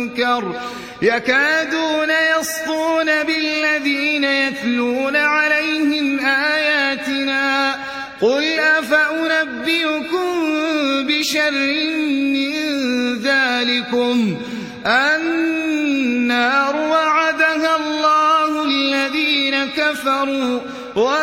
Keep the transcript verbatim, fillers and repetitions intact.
يكادون يسطون بالذين يتلون عليهم آياتنا قل أفأنبئكم بشر من ذلكم النار وعدها الله الذين كفروا